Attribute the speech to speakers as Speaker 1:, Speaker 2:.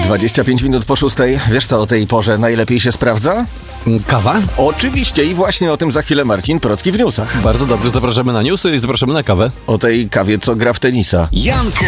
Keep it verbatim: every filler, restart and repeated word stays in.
Speaker 1: dwadzieścia pięć minut po szóstej. Wiesz co o tej porze najlepiej się sprawdza?
Speaker 2: Kawa?
Speaker 1: Oczywiście i właśnie o tym za chwilę Marcin Procki w newsach.
Speaker 2: Bardzo dobrze, zapraszamy na newsy i zapraszamy na kawę.
Speaker 1: O tej kawie, co gra w tenisa.
Speaker 3: Janku